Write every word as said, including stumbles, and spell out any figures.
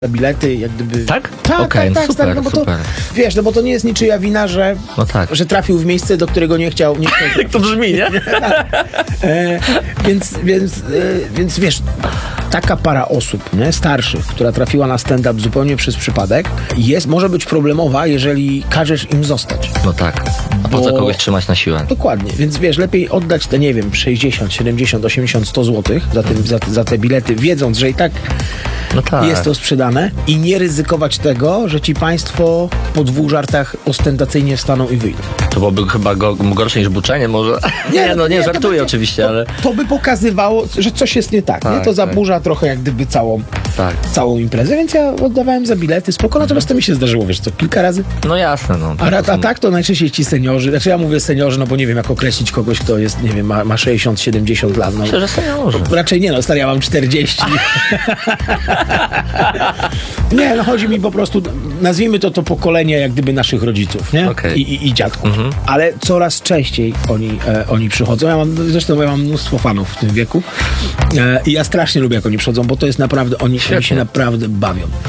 bilety, jak gdyby... Tak? Tak, Okej, tak, tak, super, tak, no bo super. to, wiesz, no bo to nie jest niczyja wina, że, No tak. że trafił w miejsce, do którego nie chciał, nie chciał Jak to brzmi, nie? e, więc, więc, e, więc wiesz, taka para osób, nie, starszych, która trafiła na stand-up zupełnie przez przypadek, jest, może być problemowa, jeżeli każesz im zostać. No tak. A po co Bo- kogoś trzymać na siłę? Dokładnie, więc wiesz, lepiej oddać te, nie wiem, sześćdziesiąt, siedemdziesiąt, osiemdziesiąt, sto złotych za, tym, za, za te bilety, wiedząc, że i tak No tak. jest to sprzedane i nie ryzykować tego, że ci państwo po dwóch żartach ostentacyjnie wstaną i wyjdą. To byłoby chyba go, gorsze niż buczenie może? Nie, no nie, to żartuję by- oczywiście, to, ale... To by pokazywało, że coś jest nie tak, nie? Tak, To tak. zaburza trochę jak gdyby całą, Tak. całą imprezę, więc ja oddawałem za bilety, spoko, natomiast to mi się zdarzyło, wiesz co, kilka razy. No jasne, no. A, a tak to najczęściej ci seniorzy, znaczy ja mówię seniorzy, no bo nie wiem jak określić kogoś, kto jest, nie wiem, ma, ma sześćdziesiąt, siedemdziesiąt lat. No. Myślę, że seniorzy. Raczej nie, no stary, ja mam czterdzieści. Nie, no chodzi mi po prostu, nazwijmy to to pokolenie jak gdyby naszych rodziców, nie? Okej. I, i, i dziadków. Ale coraz częściej oni, e, oni przychodzą. Ja mam, zresztą ja mam mnóstwo fanów w tym wieku e, i ja strasznie lubię jak oni przychodzą, bo to jest naprawdę, oni, oni się Świetnie. naprawdę bawią.